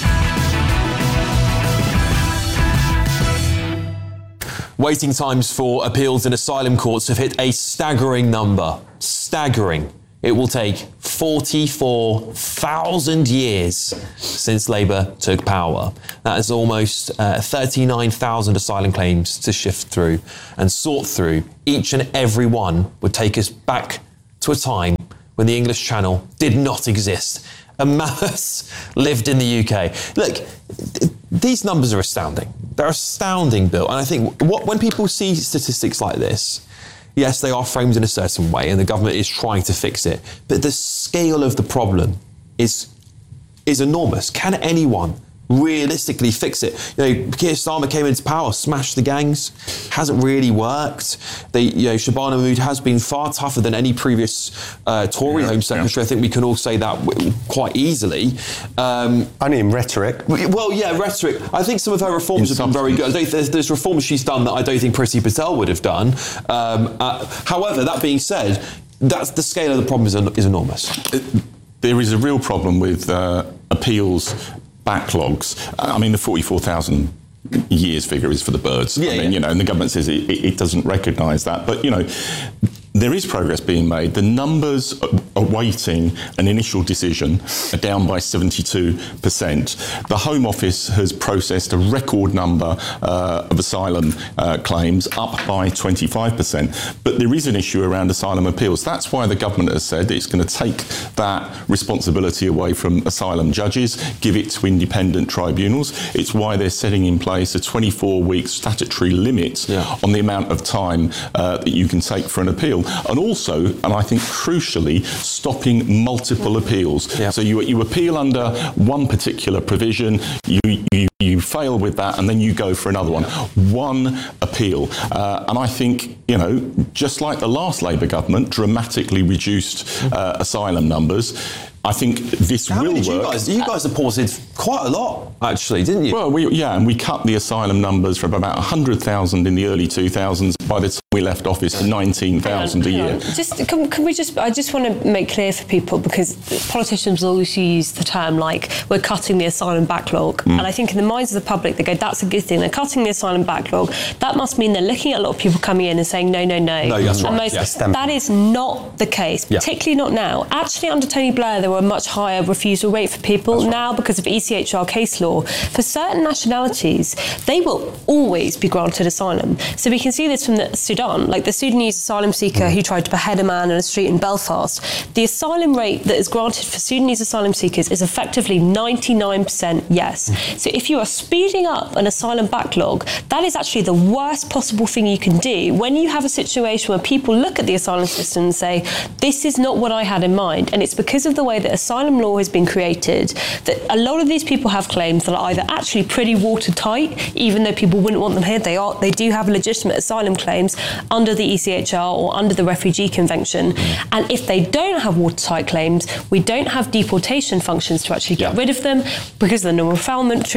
Waiting times for appeals in asylum courts have hit a staggering number. Staggering. It will take forty-four thousand years since Labour took power. That is almost uh, thirty-nine thousand asylum claims to shift through and sort through. Each and every one would take us back to a time when the English Channel did not exist. And mammoths lived in the U K. Look, th- these numbers are astounding. They're astounding, Bill. And I think what, when people see statistics like this, yes, they are framed in a certain way and the government is trying to fix it. But the scale of the problem is, is enormous. Can anyone realistically fix it? You know, Keir Starmer came into power, smashed the gangs, hasn't really worked. They, you know, Shabana Mahmood has been far tougher than any previous uh, Tory yeah, Home Secretary. Yeah. I think we can all say that w- quite easily. Um, Only in rhetoric. Well, yeah, rhetoric. I think some of her reforms in have been very good. I don't, there's, there's reforms she's done that I don't think Priti Patel would have done. Um, uh, however, that being said, that's the scale of the problem is, is enormous. There is a real problem with uh, appeals backlogs. I mean, the forty-four thousand years figure is for the birds. Yeah, I mean, yeah. you know, and the government says it, it, it doesn't recognise that. But, you know, there is progress being made. The numbers awaiting an initial decision are down by seventy-two percent. The Home Office has processed a record number uh, of asylum uh, claims, up by twenty-five percent. But there is an issue around asylum appeals. That's why the government has said it's going to take that responsibility away from asylum judges, give it to independent tribunals. It's why they're setting in place a twenty-four week statutory limit yeah. on the amount of time uh, that you can take for an appeal. And also, and I think crucially, stopping multiple appeals. Yeah. So you you appeal under one particular provision, you, you you fail with that, and then you go for another one. One appeal. Uh, and I think, you know, just like the last Labour government dramatically reduced uh, asylum numbers, I think this How will many did work. You guys, you guys supported quite a lot, actually, didn't you? Well, we, yeah, and we cut the asylum numbers from about one hundred thousand in the early two thousands by the time we left office to nineteen thousand a year. Just can, can we just? I just want to make clear for people, because politicians always use the term like we're cutting the asylum backlog, mm. and I think in the minds of the public they go, that's a good thing. They're cutting the asylum backlog. That must mean they're looking at a lot of people coming in and saying no, no, no. No, that's right. And most, yes. That is not the case, Yeah. particularly not now. Actually, under Tony Blair, there were a much higher refusal rate for people. Right. Now, because of E C H R case law, for certain nationalities, they will always be granted asylum. So we can see this from the Sudan, like the Sudanese asylum seeker mm. who tried to behead a man in a street in Belfast. The asylum rate that is granted for Sudanese asylum seekers is effectively ninety-nine percent yes. Mm. So if you are speeding up an asylum backlog, that is actually the worst possible thing you can do when you have a situation where people look at the asylum system and say, this is not what I had in mind. And it's because of the way that asylum law has been created that a lot of these people have claims that are either actually pretty watertight, even though people wouldn't want them here. They are. They do have legitimate asylum claims under the E C H R or under the Refugee Convention. And if they don't have watertight claims, we don't have deportation functions to actually get yeah. rid of them because of the non-refoulement treaty. So we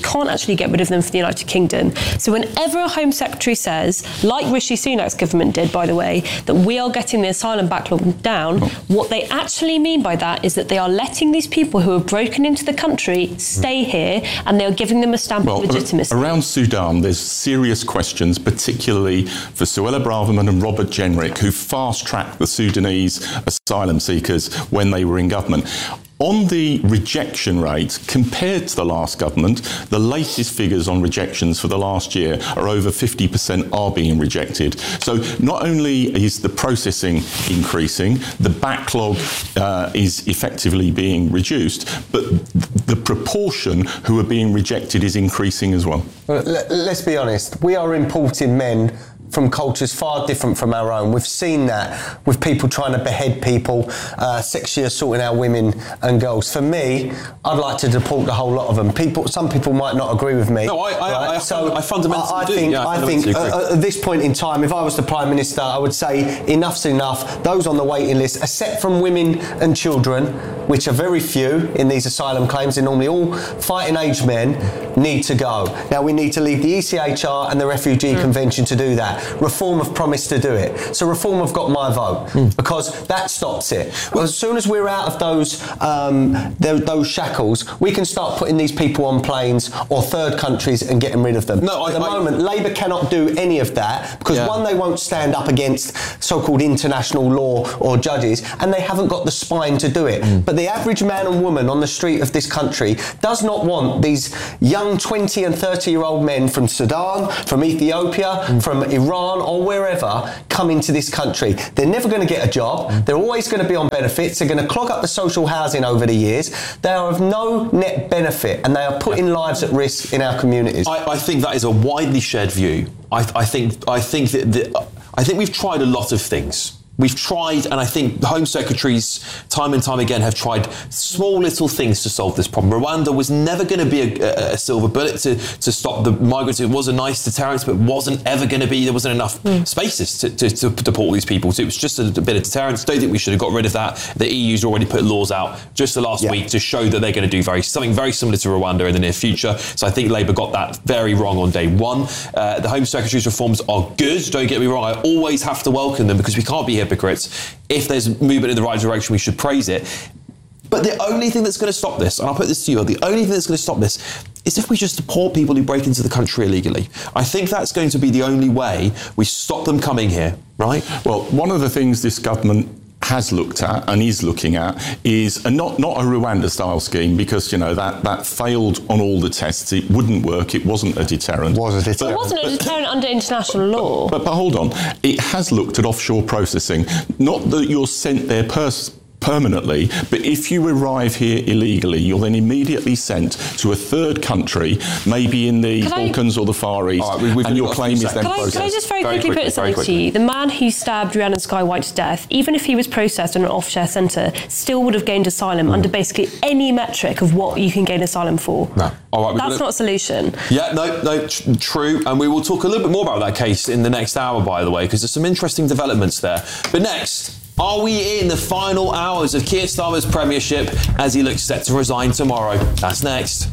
can't actually get rid of them for the United Kingdom. So whenever a Home Secretary says, like Rishi Sunak's government did, by the way, that we are getting the asylum backlog down, oh. what they actually mean by that is that they are letting these people who have broken into the country stay here, and they are giving them a stamp well, of legitimacy. Around Sudan, there's serious questions, particularly for Suella Braverman and Robert Jenrick, who fast-tracked the Sudanese asylum seekers when they were in government. On the rejection rate, compared to the last government, the latest figures on rejections for the last year are over fifty percent are being rejected. So not only is the processing increasing, the backlog uh, is effectively being reduced, but the proportion who are being rejected is increasing as well. Well, let's be honest, we are importing men from cultures far different from our own. We've seen that with people trying to behead people, uh, sexually assaulting our women and girls. For me, I'd like to deport the whole lot of them. People, some people might not agree with me. No, I, I, right? I, so I fundamentally I, I do. think, Yeah, I I think agree. uh, at this point in time, if I was the Prime Minister, I would say enough's enough. Those on the waiting list, except from women and children, which are very few in these asylum claims, they're normally all fighting age men, need to go. Now, we need to leave the E C H R and the Refugee mm. Convention to do that. Reform have promised to do it. So Reform have got my vote mm. because that stops it. Well, as soon as we're out of those um, those shackles, we can start putting these people on planes or third countries and getting rid of them. No, At I, the I, moment, Labour cannot do any of that because, yeah. one, they won't stand up against so-called international law or judges, and they haven't got the spine to do it. Mm. But the average man and woman on the street of this country does not want these young twenty and thirty-year-old men from Sudan, from Ethiopia, mm. from Iran or wherever come into this country. They're never going to get a job. Mm. They're always going to be on benefits. They're going to clog up the social housing over the years. They are of no net benefit, and they are putting yeah. lives at risk in our communities. I, I think that is a widely shared view. I, I think I think that the, I think we've tried a lot of things. We've tried, and I think the Home Secretaries, time and time again, have tried small little things to solve this problem. Rwanda was never going to be a, a, a silver bullet to, to stop the migrants. It was a nice deterrent, but wasn't ever going to be, there wasn't enough mm. spaces to, to, to deport these people. So it was just a, a bit of deterrence. Don't think we should have got rid of that. The E U's already put laws out just the last yeah. week to show that they're going to do very something very similar to Rwanda in the near future. So I think Labour got that very wrong on day one. Uh, the Home Secretary's reforms are good, don't get me wrong. I always have to welcome them because we can't be hypocrites. If there's movement in the right direction, we should praise it. But the only thing that's going to stop this, and I'll put this to you, the only thing that's going to stop this is if we just deport people who break into the country illegally. I think that's going to be the only way we stop them coming here, right? Well, one of the things this government has looked at and is looking at is a not not a Rwanda-style scheme because, you know, that, that failed on all the tests. It wouldn't work. It wasn't a deterrent. Was a deterrent. It wasn't a deterrent under international law. But, but hold on. It has looked at offshore processing. Not that you're sent there personally, permanently, but if you arrive here illegally, you're then immediately sent to a third country, maybe in the can Balkans I, or the Far East, right, we've, we've and your claim is then can processed. I, can I just very, very quickly, quickly put something to you? The man who stabbed Rhiannon Sky White to death, even if he was processed in an offshore centre, still would have gained asylum mm. under basically any metric of what you can gain asylum for. No. All right, That's gonna, not a solution. Yeah, no, no, tr- true. And we will talk a little bit more about that case in the next hour, by the way, because there's some interesting developments there. But next, are we in the final hours of Keir Starmer's premiership as he looks set to resign tomorrow? That's next.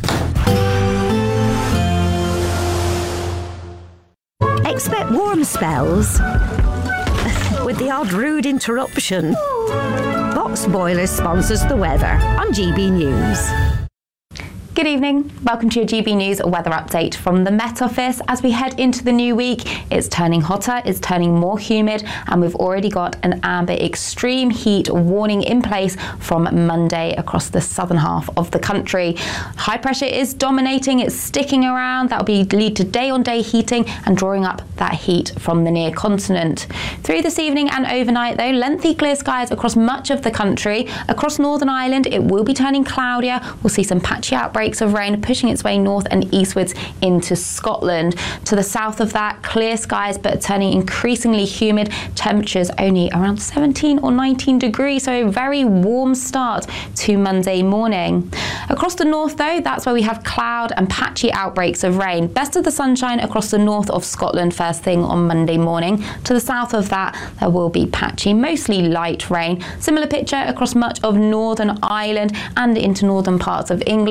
Expect warm spells with the odd rude interruption. Box Boilers sponsors the weather on G B News. Good evening. Welcome to your G B News weather update from the Met Office. As we head into the new week, it's turning hotter, it's turning more humid, and we've already got an amber extreme heat warning in place from Monday across the southern half of the country. High pressure is dominating, it's sticking around. That'll be lead to day-on-day heating and drawing up that heat from the near continent. Through this evening and overnight, though, lengthy clear skies across much of the country. Across Northern Ireland, it will be turning cloudier. We'll see some patchy outbreaks of rain pushing its way north and eastwards into Scotland. To the south of that, clear skies but turning increasingly humid, temperatures only around seventeen or nineteen degrees, so a very warm start to Monday morning. Across the north though, that's where we have cloud and patchy outbreaks of rain. Best of the sunshine across the north of Scotland first thing on Monday morning. To the south of that, there will be patchy, mostly light rain. Similar picture across much of Northern Ireland and into northern parts of England, but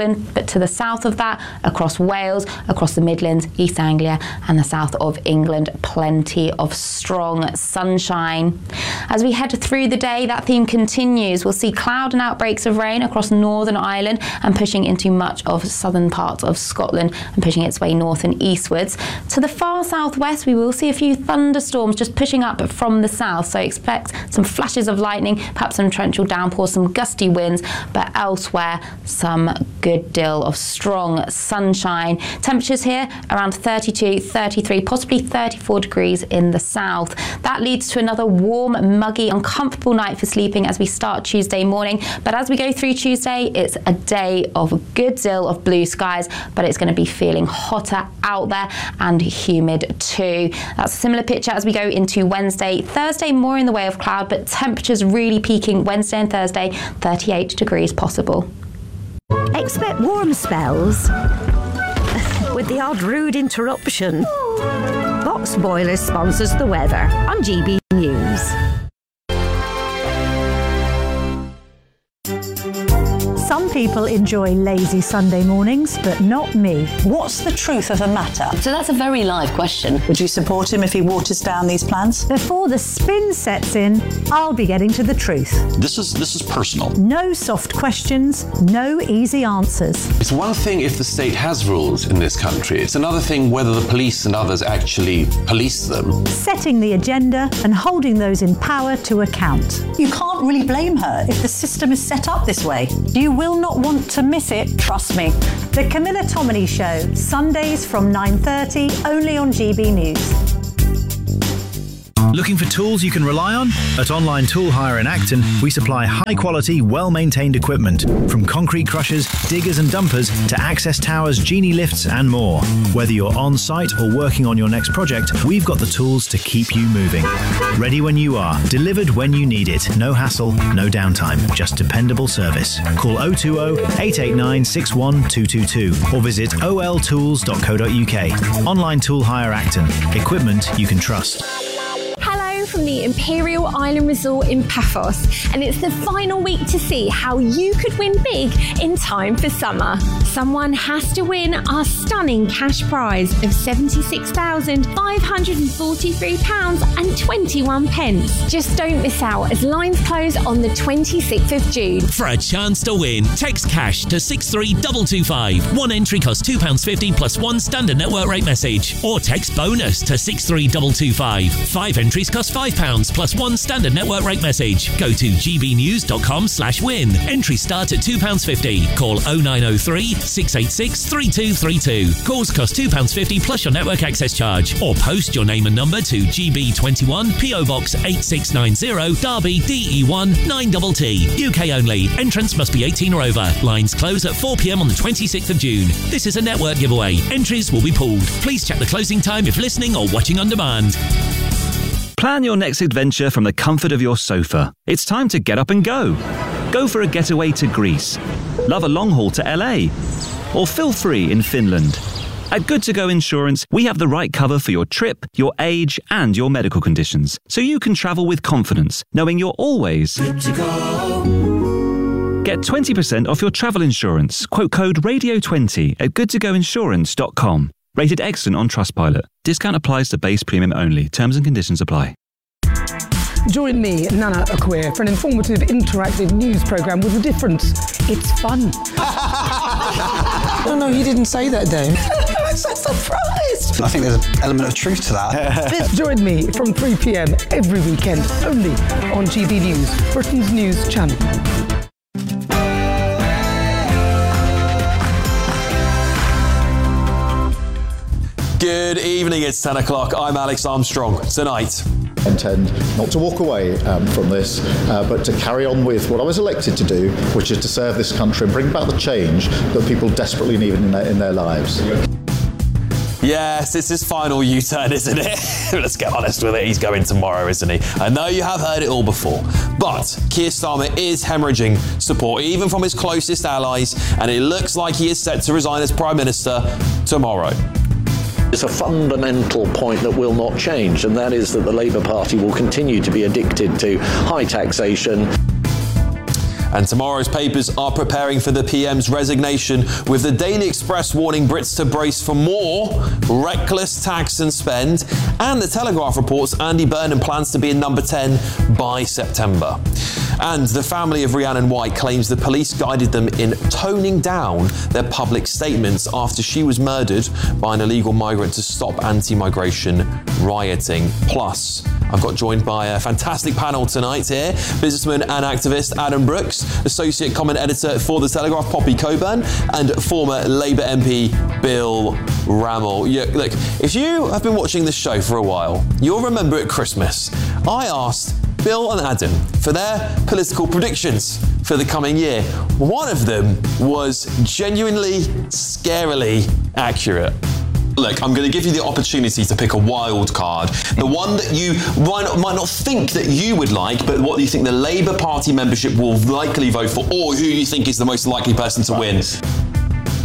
to the south of that, across Wales, across the Midlands, East Anglia and the south of England. Plenty of strong sunshine. As we head through the day, that theme continues. We'll see cloud and outbreaks of rain across Northern Ireland and pushing into much of southern parts of Scotland and pushing its way north and eastwards. To the far southwest, we will see a few thunderstorms just pushing up from the south, so expect some flashes of lightning, perhaps some torrential downpours, some gusty winds, but elsewhere some good deal of strong sunshine. Temperatures here around thirty-two, thirty-three, possibly thirty-four degrees in the south. That leads to another warm, muggy, uncomfortable night for sleeping as we start Tuesday morning. But as we go through Tuesday, it's a day of a good deal of blue skies, but it's going to be feeling hotter out there and humid too. That's a similar picture as we go into Wednesday. Thursday, more in the way of cloud, but temperatures really peaking Wednesday and Thursday, thirty-eight degrees possible. Expect warm spells with the odd rude interruption. Box Boilers sponsors the weather on G B News. Some people enjoy lazy Sunday mornings, but not me. What's the truth of the matter? So that's a very live question. Would you support him if he waters down these plans? Before the spin sets in, I'll be getting to the truth. This is this is personal. No soft questions, no easy answers. It's one thing if the state has rules in this country. It's another thing whether the police and others actually police them. Setting the agenda and holding those in power to account. You can't really blame her if the system is set up this way. You will not want to miss it, trust me. The Camilla Tominey Show, Sundays from nine thirty, only on G B News. Looking for tools you can rely on? At Online Tool Hire in Acton, we supply high-quality, well-maintained equipment, from concrete crushers, diggers and dumpers to access towers, genie lifts and more. Whether you're on-site or working on your next project, we've got the tools to keep you moving. Ready when you are, delivered when you need it. No hassle, no downtime, just dependable service. Call oh two oh, eight eight nine, six one two two two or visit o l tools dot co dot u k. Online Tool Hire Acton. Equipment you can trust. Hello from the Imperial Island Resort in Paphos, and it's the final week to see how you could win big in time for summer. Someone has to win our stunning cash prize of seventy-six thousand five hundred forty-three pounds and twenty-one pence. Just don't miss out as lines close on the twenty-sixth of June. For a chance to win, text cash to six three two two five. One entry costs two pounds fifty plus one standard network rate message. Or text bonus to six three two two five. Five entries cost five pounds plus one standard network rate message. Go to g b news dot com slash win. Entry start at two pounds fifty. Call oh nine oh three, six eight six, three two three two. Calls cost two pounds fifty plus your network access charge. Or post your name and number to G B twenty-one, P O Box eight six nine zero, Derby, D E one nine T T. U K only. Entrance must be eighteen or over. Lines close at four p m on the twenty-sixth of June. This is a network giveaway. Entries will be pulled. Please check the closing time if listening or watching on demand. Plan your next adventure from the comfort of your sofa. It's time to get up and go. Go for a getaway to Greece. Love a long haul to L A. Or feel free in Finland. At Good To Go Insurance, we have the right cover for your trip, your age, and your medical conditions, so you can travel with confidence, knowing you're always good to go. Get twenty percent off your travel insurance. Quote code radio twenty at good to go insurance dot com. Rated excellent on Trustpilot. Discount applies to base premium only. Terms and conditions apply. Join me, Nana Akwe, for an informative, interactive news programme with a difference. It's fun. No, no, you didn't say that, Dave. I'm so surprised. I think there's an element of truth to that. Join me from three p m every weekend, only on G B News, Britain's news channel. Good evening, it's ten o'clock. I'm Alex Armstrong. Tonight, I intend not to walk away um, from this, uh, but to carry on with what I was elected to do, which is to serve this country and bring about the change that people desperately need in their, in their lives. yes, it's his final U-turn, isn't it? Let's get honest with it. He's going tomorrow, isn't he? I know you have heard it all before, but Keir Starmer is hemorrhaging support, even from his closest allies, and it looks like he is set to resign as Prime Minister tomorrow. It's a fundamental point that will not change, and that is that the Labour Party will continue to be addicted to high taxation. And tomorrow's papers are preparing for the P M's resignation, with the Daily Express warning Brits to brace for more reckless tax and spend, and the Telegraph reports Andy Burnham plans to be in number ten by September. And the family of Rhiannon White claims the police guided them in toning down their public statements after she was murdered by an illegal migrant to stop anti-migration rioting. Plus, I've got joined by a fantastic panel tonight here. Businessman and activist Adam Brooks, Associate Comment Editor for The Telegraph, Poppy Coburn, and former Labour M P Bill Rammell. Yeah, look, if you have been watching this show for a while, you'll remember at Christmas, I asked Bill and Adam for their political predictions for the coming year. One of them was genuinely, scarily accurate. Look, I'm going to give you the opportunity to pick a wild card. The one that you might, might not think that you would like, but what you think the Labour Party membership will likely vote for, or who you think is the most likely person to win.